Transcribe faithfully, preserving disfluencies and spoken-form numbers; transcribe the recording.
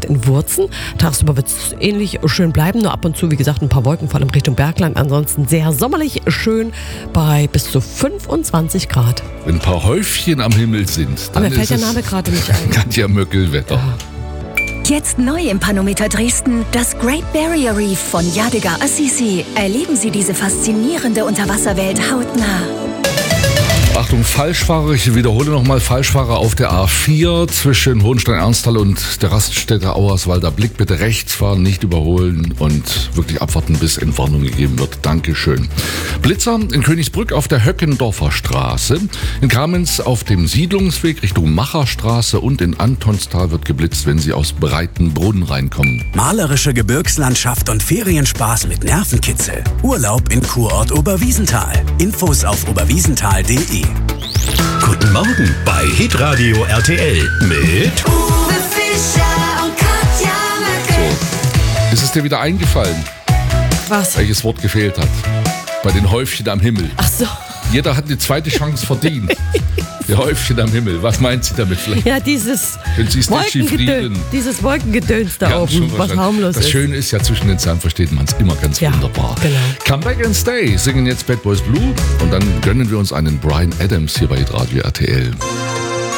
Grad in Wurzen. Tagsüber wird es ähnlich schön bleiben, nur ab und zu, wie gesagt, ein paar Wolken, vor allem Richtung Bergland. Ansonsten sehr sommerlich schön bei bis zu fünfundzwanzig Grad. Wenn ein paar Häufchen am Himmel sind, dann Aber mir fällt ist der es Name gerade nicht ein. Katja Möckelwetter. Ja. Jetzt neu im Panometer Dresden, das Great Barrier Reef von Yadigar Assisi. Erleben Sie diese faszinierende Unterwasserwelt hautnah. Achtung, Falschfahrer, ich wiederhole nochmal, Falschfahrer auf der A vier zwischen Hohenstein-Ernsthal und der Raststätte Auerswalder Blick. Bitte rechts fahren, nicht überholen und wirklich abwarten, bis Entwarnung gegeben wird. Dankeschön. Blitzer in Königsbrück auf der Höckendorfer Straße, in Kamenz auf dem Siedlungsweg Richtung Macherstraße und in Antonstal wird geblitzt, wenn Sie aus Breitenbrunn reinkommen. Malerische Gebirgslandschaft und Ferienspaß mit Nervenkitzel. Urlaub in Kurort Oberwiesenthal. Infos auf oberwiesenthal punkt de. Guten Morgen bei Hitradio R T L mit Uwe Fischer und Katja Möckel. So, ist es dir wieder eingefallen, Was? welches Wort gefehlt hat? Bei den Häufchen am Himmel. Ach so. Jeder hat eine zweite Chance verdient. Die Häufchen am Himmel. Was meint sie damit vielleicht? Ja, dieses Können Sie es dechiffrieren? Wolkengedöns, dieses Wolkengedöns da Ganz oben, schon was wahrscheinlich. harmlos Das ist. Schöne ist ja, zwischen den Zeilen versteht man es immer ganz Ja, wunderbar. genau. Come Back and Stay singen jetzt Bad Boys Blue und dann gönnen wir uns einen Bryan Adams hier bei Radio R T L.